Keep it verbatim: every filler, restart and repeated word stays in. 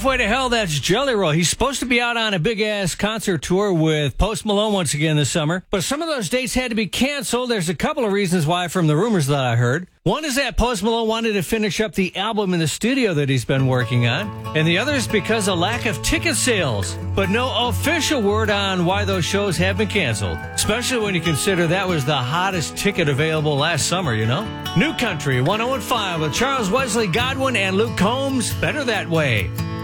Halfway to Hell, that's Jelly Roll. He's supposed to be out on a big-ass concert tour with Post Malone once again this summer, but some of those dates had to be canceled. There's a couple of reasons why from the rumors that I heard. One is that Post Malone wanted to finish up the album in the studio that he's been working on, and the other is because of lack of ticket sales. But no official word on why those shows have been canceled, especially when you consider that was the hottest ticket available last summer, you know? New Country, one oh five with Charles Wesley Godwin and Luke Combs, Better That Way.